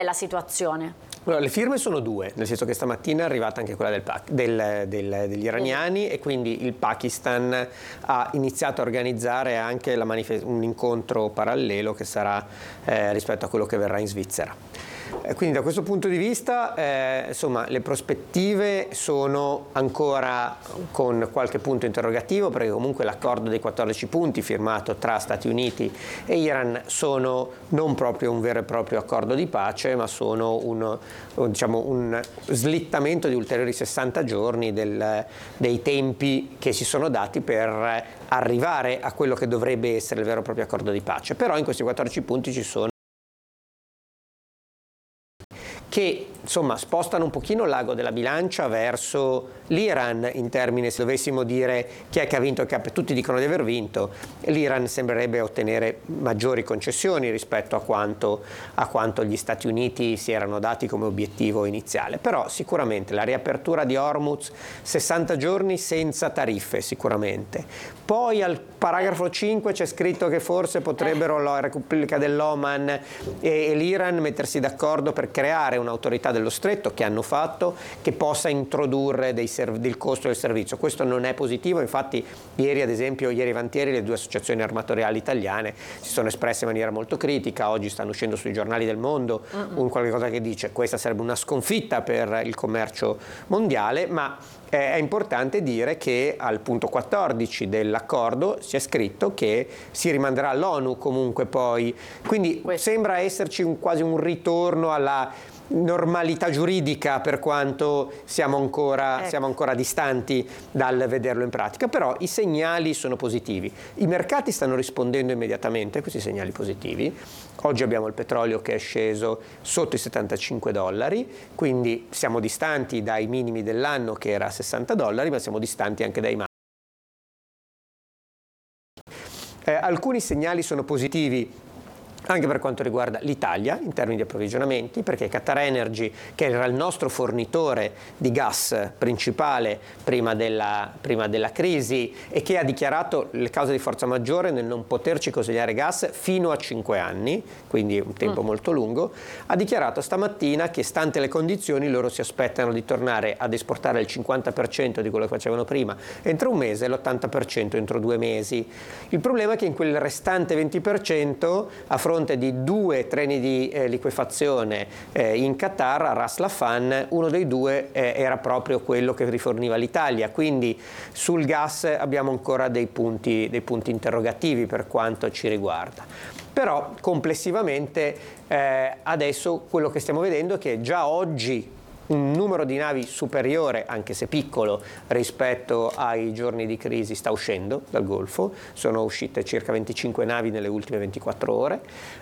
la situazione? Allora, le firme sono due, nel senso che stamattina è arrivata anche quella degli iraniani e quindi il Pakistan ha iniziato a organizzare anche un incontro parallelo che sarà rispetto a quello che verrà in Svizzera. Quindi da questo punto di vista insomma, le prospettive sono ancora con qualche punto interrogativo, perché comunque l'accordo dei 14 punti firmato tra Stati Uniti e Iran sono non proprio un vero e proprio accordo di pace, ma sono un slittamento di ulteriori 60 giorni dei tempi che si sono dati per arrivare a quello che dovrebbe essere il vero e proprio accordo di pace. Però in questi 14 punti ci sono che insomma spostano un pochino l'ago della bilancia verso l'Iran, in termini, se dovessimo dire chi è che ha vinto, tutti dicono di aver vinto, l'Iran sembrerebbe ottenere maggiori concessioni rispetto a quanto gli Stati Uniti si erano dati come obiettivo iniziale, però sicuramente la riapertura di Hormuz, 60 giorni senza tariffe sicuramente. Poi al paragrafo 5 c'è scritto che forse potrebbero la Repubblica dell'Oman e l'Iran mettersi d'accordo per creare un'autorità dello stretto, che hanno fatto, che possa introdurre del costo del servizio. Questo non è positivo, infatti ieri e vantieri le due associazioni armatoriali italiane si sono espresse in maniera molto critica, oggi stanno uscendo sui giornali del mondo un qualche cosa che dice questa sarebbe una sconfitta per il commercio mondiale, ma è importante dire che al punto 14 dell'accordo si è scritto che si rimanderà all'ONU comunque poi, quindi sembra esserci quasi un ritorno alla normalità giuridica, per quanto siamo ancora distanti dal vederlo in pratica, però i segnali sono positivi. I mercati stanno rispondendo immediatamente a questi segnali positivi. Oggi abbiamo il petrolio che è sceso sotto i $75, quindi siamo distanti dai minimi dell'anno che era a $60, ma siamo distanti anche dai massimi. Alcuni segnali sono positivi anche per quanto riguarda l'Italia in termini di approvvigionamenti, perché QatarEnergy, che era il nostro fornitore di gas principale prima della crisi e che ha dichiarato le cause di forza maggiore nel non poterci consegnare gas fino a 5 anni, quindi un tempo molto lungo, ha dichiarato stamattina che, stante le condizioni, loro si aspettano di tornare ad esportare il 50% di quello che facevano prima entro un mese e l'80% entro 2 mesi. Il problema è che in quel restante 20%, a fronte di 2 treni di liquefazione in Qatar, a Ras Laffan, uno dei due era proprio quello che riforniva l'Italia, quindi sul gas abbiamo ancora dei punti interrogativi per quanto ci riguarda. Però complessivamente adesso quello che stiamo vedendo è che già oggi un numero di navi superiore, anche se piccolo, rispetto ai giorni di crisi sta uscendo dal Golfo, sono uscite circa 25 navi nelle ultime 24 ore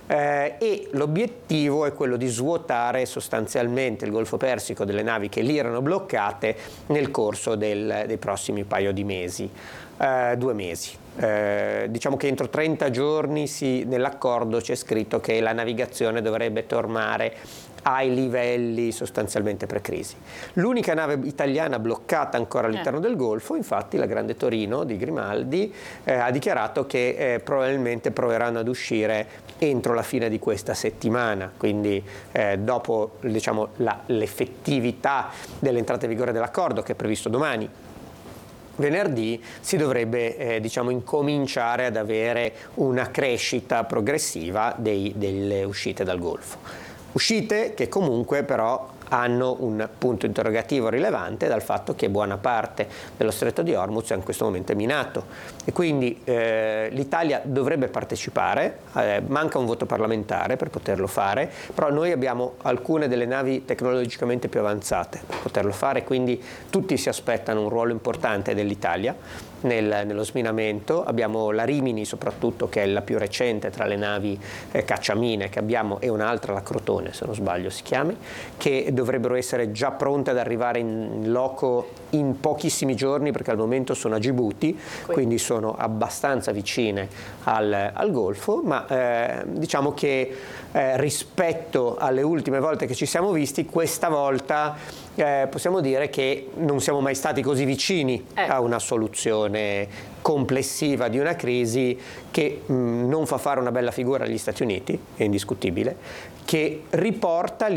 e l'obiettivo è quello di svuotare sostanzialmente il Golfo Persico delle navi che lì erano bloccate nel corso dei prossimi paio di mesi, 2 mesi. Diciamo che entro 30 giorni nell'accordo c'è scritto che la navigazione dovrebbe tornare ai livelli sostanzialmente pre-crisi. L'unica nave italiana bloccata ancora all'interno del Golfo, infatti, la Grande Torino di Grimaldi, ha dichiarato che probabilmente proveranno ad uscire entro la fine di questa settimana, quindi dopo l'effettività dell'entrata in vigore dell'accordo, che è previsto domani, venerdì, si dovrebbe incominciare ad avere una crescita progressiva delle uscite dal Golfo. Uscite che comunque però hanno un punto interrogativo rilevante dal fatto che buona parte dello stretto di Hormuz in questo momento è minato e quindi l'Italia dovrebbe partecipare, manca un voto parlamentare per poterlo fare, però noi abbiamo alcune delle navi tecnologicamente più avanzate per poterlo fare, quindi tutti si aspettano un ruolo importante dell'Italia nello sminamento. Abbiamo la Rimini soprattutto, che è la più recente tra le navi cacciamine che abbiamo, e un'altra, la Crotone se non sbaglio si chiami, che dovrebbero essere già pronte ad arrivare in loco in pochissimi giorni, perché al momento sono a Gibuti, quindi sono abbastanza vicine al Golfo, ma diciamo che rispetto alle ultime volte che ci siamo visti, questa volta possiamo dire che non siamo mai stati così vicini a una soluzione complessiva di una crisi che non fa fare una bella figura agli Stati Uniti, è indiscutibile, che riporta